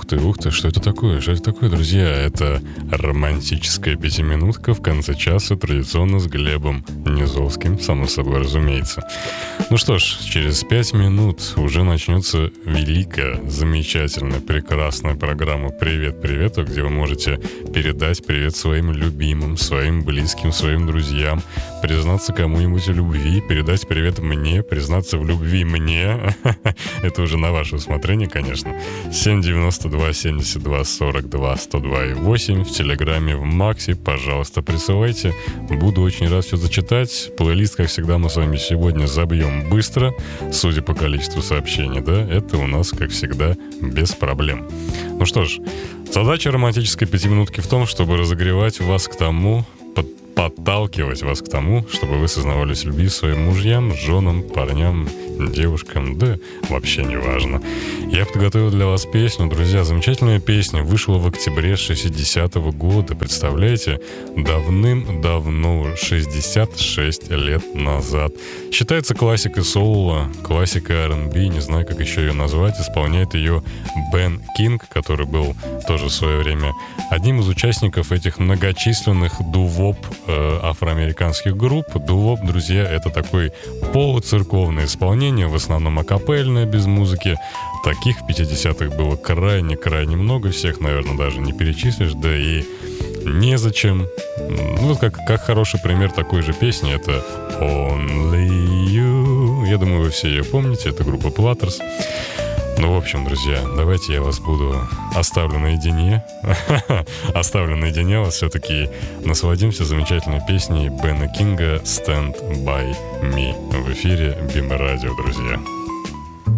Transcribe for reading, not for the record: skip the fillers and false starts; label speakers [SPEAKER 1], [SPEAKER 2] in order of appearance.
[SPEAKER 1] ух ты, что это такое? Что это такое, друзья? Это романтическая пятиминутка в конце часа, традиционно с Глебом Низовским, само собой разумеется. Ну что ж, через 5 минут уже начнется великая, замечательная, прекрасная программа «Привет, привет», где вы можете передать привет своим любимым, своим близким, своим друзьям, признаться кому-нибудь в любви, передать привет мне, признаться в любви мне. Это уже на ваше усмотрение, конечно. 792 72 42 102 и 8 в Телеграме, в Максе. Пожалуйста, присылайте. Буду очень рад все зачитать. Плейлист, как всегда, мы с вами сегодня забьем быстро, судя по количеству сообщений, да? Это у нас, как всегда, без проблем. Ну что ж, задача романтической пятиминутки в том, чтобы разогревать вас к тому, подталкивать вас к тому, чтобы вы сознавались в любви своим мужьям, женам, парням, девушкам, да вообще не важно. Я подготовил для вас песню, друзья, замечательная песня, вышла в октябре 60-го года, представляете, давным-давно, 66 лет назад. Считается классикой соула, классикой R&B, не знаю, как еще ее назвать, исполняет ее Бен Кинг, который был тоже в свое время одним из участников этих многочисленных дувоп афроамериканских групп. Дувоп, друзья, это такое полуцерковное исполнение, в основном акапельное, без музыки. Таких в 50-х было крайне-крайне много, всех, наверное, даже не перечислишь, да и незачем. Ну, как хороший пример такой же песни, это Only You. Я думаю, вы все ее помните, это группа Platters. Ну, в общем, друзья, давайте я вас оставлю наедине. Оставлю наедине вас все-таки. Насладимся замечательной песней Бена Кинга «Stand By Me» в эфире Бимер Радио, друзья.